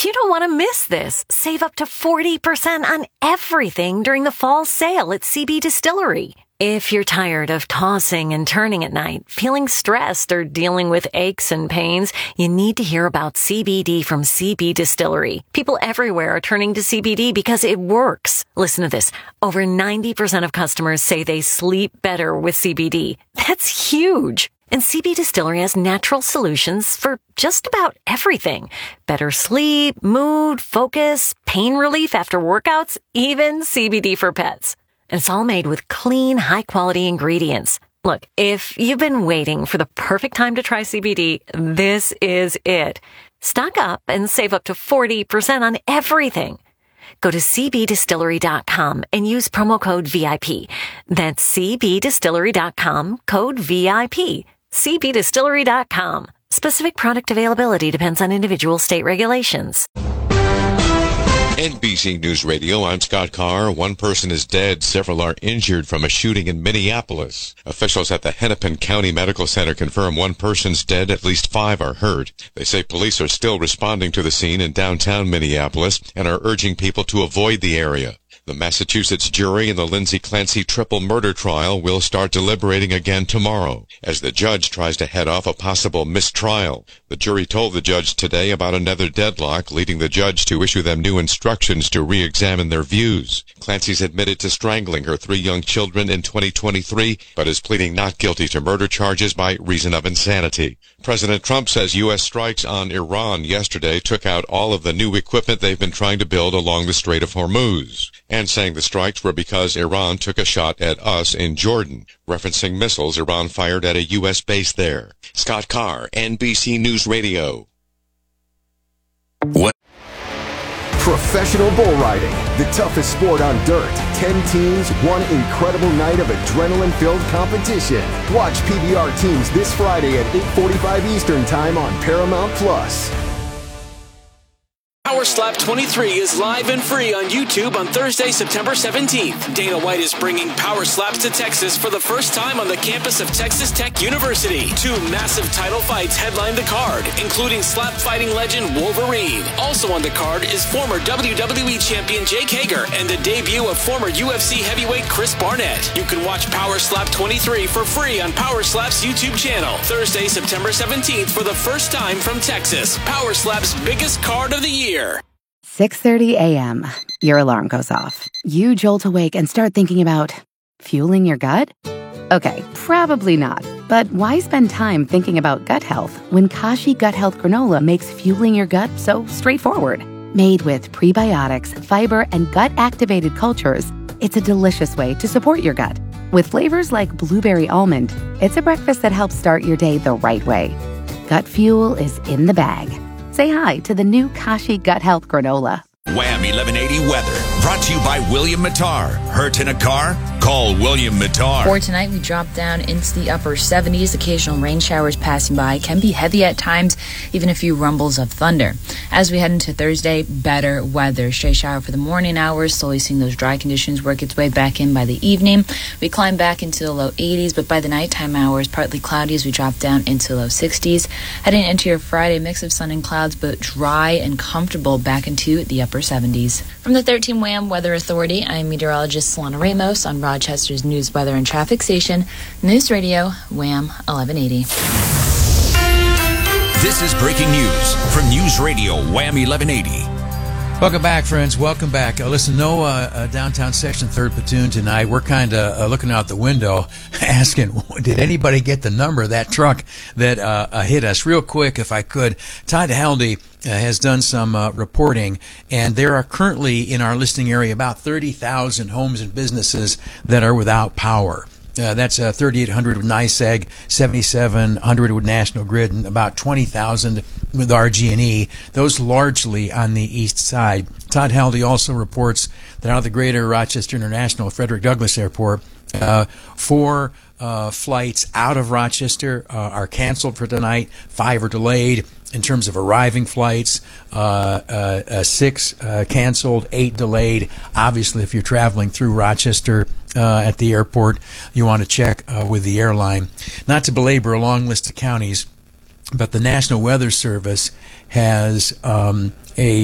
You don't want to miss this. Save up to 40% on everything during the fall sale at CB Distillery. If you're tired of tossing and turning at night, feeling stressed, or dealing with aches and pains, you need to hear about CBD from CB Distillery. People everywhere are turning to CBD because it works. Listen to this. Over 90% of customers say they sleep better with CBD. That's huge. And CB Distillery has natural solutions for just about everything. Better sleep, mood, focus, pain relief after workouts, even CBD for pets. And it's all made with clean, high-quality ingredients. Look, if you've been waiting for the perfect time to try CBD, this is it. Stock up and save up to 40% on everything. Go to cbdistillery.com and use promo code VIP. That's cbdistillery.com, code VIP. cbdistillery.com. Specific product availability depends on individual state regulations. NBC News Radio, I'm Scott Carr. One person is dead. Several are injured from a shooting in Minneapolis. Officials at the Hennepin County Medical Center confirm one person's dead. At least 5 are hurt. They say police are still responding to the scene in downtown Minneapolis and are urging people to avoid the area. The Massachusetts jury in the Lindsay Clancy triple murder trial will start deliberating again tomorrow as the judge tries to head off a possible mistrial. The jury told the judge today about another deadlock, leading the judge to issue them new instructions to re-examine their views. Clancy's admitted to strangling her 3 young children in 2023, but is pleading not guilty to murder charges by reason of insanity. President Trump says U.S. strikes on Iran yesterday took out all of the new equipment they've been trying to build along the Strait of Hormuz, and saying the strikes were because Iran took a shot at us in Jordan, referencing missiles Iran fired at a U.S. base there. Scott Carr, NBC News Radio. What? Professional bull riding, the toughest sport on dirt. 10 teams, one incredible night of adrenaline-filled competition. Watch PBR teams this Friday at 8:45 Eastern Time on Paramount Plus. Power Slap 23 is live and free on YouTube on Thursday, September 17th. Dana White is bringing Power Slaps to Texas for the first time on the campus of Texas Tech University. 2 massive title fights headline the card, including slap fighting legend Wolverine. Also on the card is former WWE champion Jake Hager and the debut of former UFC heavyweight Chris Barnett. You can watch Power Slap 23 for free on Power Slap's YouTube channel. Thursday, September 17th for the first time from Texas. Power Slap's biggest card of the year. 6:30 a.m. Your alarm goes off. You jolt awake and start thinking about fueling your gut? Okay, probably not. But why spend time thinking about gut health when Kashi Gut Health Granola makes fueling your gut so straightforward? Made with prebiotics, fiber, and gut-activated cultures, it's a delicious way to support your gut. With flavors like blueberry almond, it's a breakfast that helps start your day the right way. Gut fuel is in the bag. Say hi to the new Kashi Gut Health Granola. Wham 1180 weather, brought to you by William Mattar. Hurt in a car? Call William Mattar. For tonight, we drop down into the upper 70s. Occasional rain showers passing by can be heavy at times, even a few rumbles of thunder. As we head into Thursday, better weather. Stray shower for the morning hours, slowly seeing those dry conditions work its way back in by the evening. We climb back into the low 80s, but by the nighttime hours, partly cloudy as we drop down into low 60s. Heading into your Friday, mix of sun and clouds, but dry and comfortable back into the upper 70s. From the 13 WHAM Weather Authority, I'm meteorologist Solana Ramos on Rochester's News, Weather, and Traffic Station, News Radio, WHAM 1180. This is breaking news from News Radio, WHAM 1180. Welcome back, friends. Welcome back. Listen, no downtown section 3rd Platoon tonight. We're kind of looking out the window asking, did anybody get the number of that truck that hit us? Real quick, if I could. Todd Haldy has done some reporting, and there are currently in our listing area about 30,000 homes and businesses that are without power. That's 3,800 with NYSEG, 7,700 with National Grid, and about 20,000 with RG&E, those largely on the east side. Todd Haldy also reports that out of the greater Rochester International Frederick Douglass Airport, 4 flights out of Rochester are canceled for tonight, 5 are delayed. In terms of arriving flights, 6 canceled, 8 delayed. Obviously, if you're traveling through Rochester at the airport, you want to check with the airline. Not to belabor a long list of counties, but the National Weather Service has a